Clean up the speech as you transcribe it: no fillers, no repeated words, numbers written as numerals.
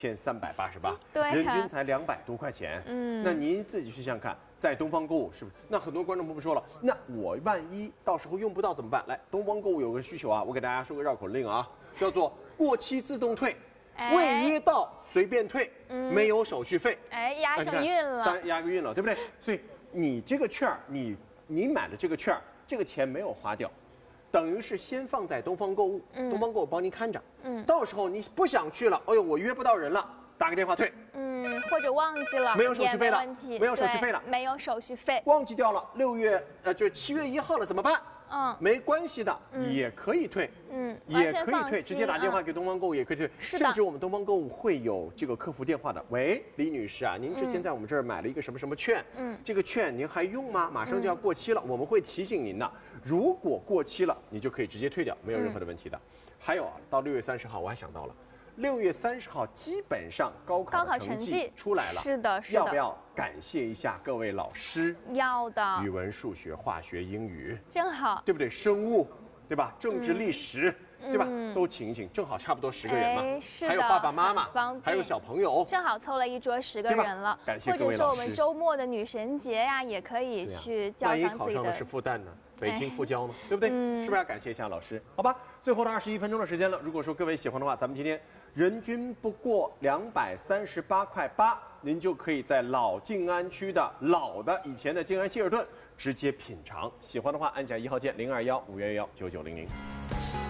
1388， 对啊人均才200多块钱。那您自己去想想看，在东方购物是不是？那很多观众朋友们说了，那我万一到时候用不到怎么办？来，东方购物有个需求啊，我给大家说个绕口令啊，叫做过期自动退，未约到随便退，没有手续费。 哎，押上韵了， 押个韵了，对不对？所以你这个券儿，你买的这个券儿，这个钱没有花掉。等于是先放在东方购物，东方购物帮您看着，到时候你不想去了，哎呦，我约不到人了，打个电话退， 或者忘记了， 没有手续费了，没有手续费了， 没有手续费， 忘记掉了，7月1号了怎么办？没关系的，也可以退，也可以退，直接打电话给东方购物也可以退，甚至我们东方购物会有这个客服电话的。喂，李女士啊，您之前在我们这儿买了一个什么什么券，这个券您还用吗？马上就要过期了，我们会提醒您的。如果过期了，你就可以直接退掉，没有任何的问题的。还有啊，到6月30号，我还想到了。6月30号，基本上高考成绩出来了， 是的， 要不要感谢一下各位老师？ 要的， 语文、数学、化学、英语， 正好， 对不对？生物，对吧？政治、历史，对吧？都请一请，正好差不多10个人嘛。 是的， 还有爸爸妈妈，还有小朋友， 正好凑了一桌10个人了。 感谢各位老师。 或者说我们周末的女神节呀，也可以去教上自己的。 万一考上的是复旦呢？北京复交呢，对不对？是不是要感谢一下老师？好吧，最后的21分钟的时间了。如果说各位喜欢的话，咱们今天人均不过238.8块，您就可以在老静安区的以前的静安希尔顿直接品尝。喜欢的话，按下1号键0215119900。